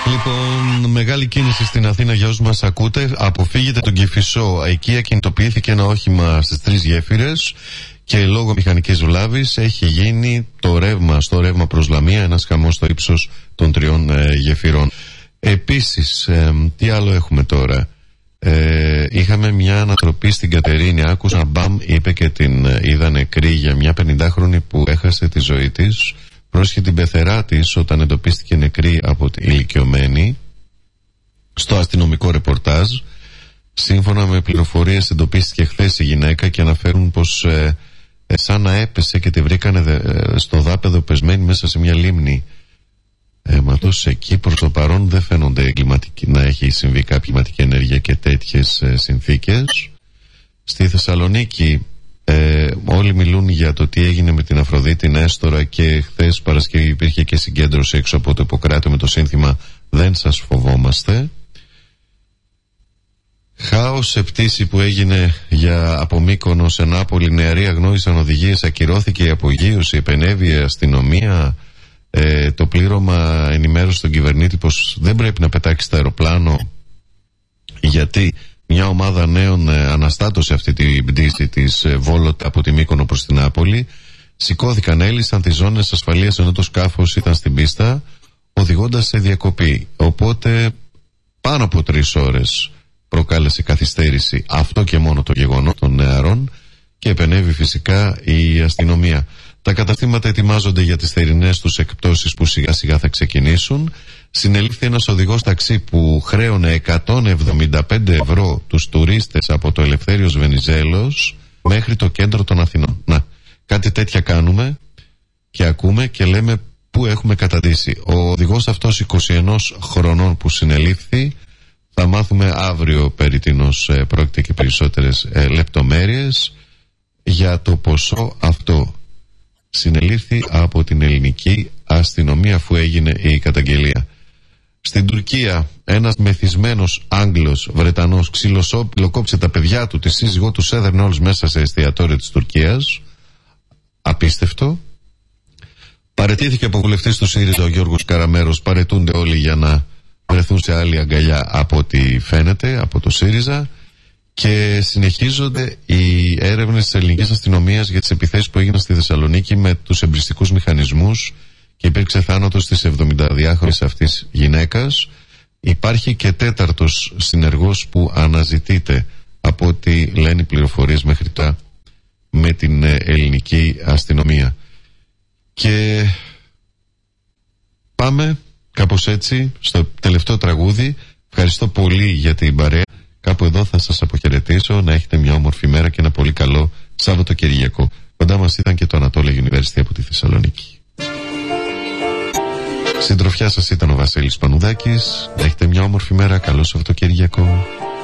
Λοιπόν, μεγάλη κίνηση στην Αθήνα για όσους μας ακούτε. Αποφύγετε τον Κηφισό. Εκεί ακινητοποιήθηκε ένα όχημα στις 3 γέφυρες και λόγω μηχανικής βλάβης έχει γίνει το ρεύμα στο ρεύμα προς Λαμία, ένας χαμός στο ύψος των 3 γεφυρών. Επίσης, τι άλλο έχουμε τώρα? Είχαμε μια ανατροπή στην Κατερίνη. Άκουσα μπαμ, είπε και την είδα νεκρή για μια 50χρονη που έχασε τη ζωή της. Πρόσχε την πεθερά της όταν εντοπίστηκε νεκρή από την ηλικιωμένη. Στο αστυνομικό ρεπορτάζ, σύμφωνα με πληροφορίες, εντοπίστηκε χθες η γυναίκα και αναφέρουν πως σαν να έπεσε και τη βρήκανε στο δάπεδο πεσμένη μέσα σε μια λίμνη. Αίματος. Εκεί προς το παρόν δεν φαίνονται να έχει συμβεί κάποια κλιματική ενέργεια και τέτοιες συνθήκες. Στη Θεσσαλονίκη όλοι μιλούν για το τι έγινε με την Αφροδίτη Νέστορα και χθες Παρασκευή υπήρχε και συγκέντρωση έξω από το Ιπποκράτιο με το σύνθημα «Δεν σας φοβόμαστε». Χάος σε πτήση που έγινε από Μύκονο σε Νάπολη. Νεαροί αγνώρισαν οδηγίες, ακυρώθηκε η απογείωση, επενέβη η αστυνομία. Το πλήρωμα ενημέρωσε τον κυβερνήτη πως δεν πρέπει να πετάξει το αεροπλάνο γιατί μια ομάδα νέων αναστάτωσε αυτή την πτήση της Βόλο από τη Μύκονο προς την Νάπολη. Σηκώθηκαν, έλυσαν τις ζώνες ασφαλείας ενώ το σκάφος ήταν στην πίστα, οδηγώντας σε διακοπή. Οπότε πάνω από 3 ώρες προκάλεσε καθυστέρηση αυτό και μόνο το γεγονός των νεαρών και επενέβη φυσικά η αστυνομία. Τα καταστήματα ετοιμάζονται για τις θερινές τους εκπτώσεις που σιγά σιγά θα ξεκινήσουν. Συνελήφθη ένας οδηγός ταξί που χρέωνε 175 ευρώ τους τουρίστες από το Ελευθέριος Βενιζέλος μέχρι το κέντρο των Αθηνών. Να, κάτι τέτοια κάνουμε και ακούμε και λέμε πού έχουμε καταντήσει. Ο οδηγός αυτός 21 χρονών που συνελήφθη, θα μάθουμε αύριο περί τίνος πρόκειται και περισσότερες λεπτομέρειες για το ποσό αυτό. Συνελήφθη από την ελληνική αστυνομία αφού έγινε η καταγγελία. Στην Τουρκία ένας μεθυσμένος Άγγλος Βρετανός ξυλοκόψε τα παιδιά του, τη σύζυγό του έδερνε όλους μέσα σε εστιατόριο της Τουρκίας. Απίστευτο. Παραιτήθηκε από βουλευτής του ΣΥΡΙΖΑ ο Γιώργος Καραμέρος. Παραιτούνται όλοι για να βρεθούν σε άλλη αγκαλιά από ό,τι φαίνεται από το ΣΥΡΙΖΑ. Και συνεχίζονται οι έρευνες της ελληνικής αστυνομίας για τις επιθέσεις που έγιναν στη Θεσσαλονίκη με τους εμπριστικούς μηχανισμούς και υπήρξε θάνατος της 72χρονης αυτής γυναίκας. Υπάρχει και 4ος συνεργός που αναζητείται από ό,τι λένε οι πληροφορίες μέχρι τώρα με την ελληνική αστυνομία. Και πάμε κάπως έτσι στο τελευταίο τραγούδι. Ευχαριστώ πολύ για την παρέα. Κάπου εδώ θα σας αποχαιρετήσω. Να έχετε μια όμορφη μέρα και ένα πολύ καλό Σαββατοκυριακό. Κοντά μας ήταν και το Ανατόλια University από τη Θεσσαλονίκη. Συντροφιά σας ήταν ο Βασίλης Πανουδάκης. Να έχετε μια όμορφη μέρα. Καλό Σαββατοκυριακό.